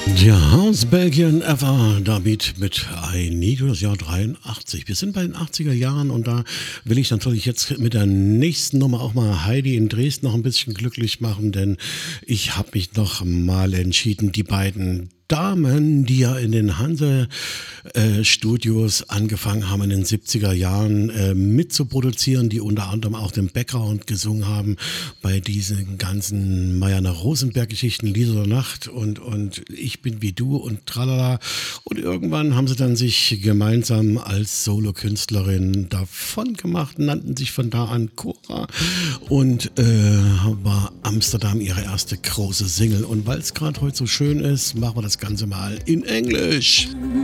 Ja, aus Belgien ever, damit mit I Need You, das Jahr 83. Wir sind bei den 80er Jahren und da will ich natürlich jetzt mit der nächsten Nummer auch mal Heidi in Dresden noch ein bisschen glücklich machen, denn ich habe mich noch mal entschieden, die beiden Damen, die ja in den Hanse-Studios angefangen haben in den 70er Jahren mitzuproduzieren, die unter anderem auch den Background gesungen haben bei diesen ganzen Marianne Rosenberg-Geschichten, Lieder der Nacht und Ich bin wie du und tralala. Und irgendwann haben sie dann sich gemeinsam als Solokünstlerin davon gemacht, nannten sich von da an Cora und war Amsterdam ihre erste große Single. Und weil es gerade heute so schön ist, machen wir das Ganze mal in Englisch.